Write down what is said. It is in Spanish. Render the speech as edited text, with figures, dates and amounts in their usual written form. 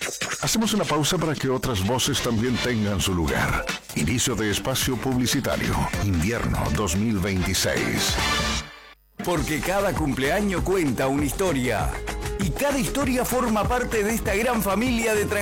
Hacemos una pausa para que otras voces también tengan su lugar. Inicio de espacio publicitario. Invierno 2026. Porque cada cumpleaños cuenta una historia. Y cada historia forma parte de esta gran familia de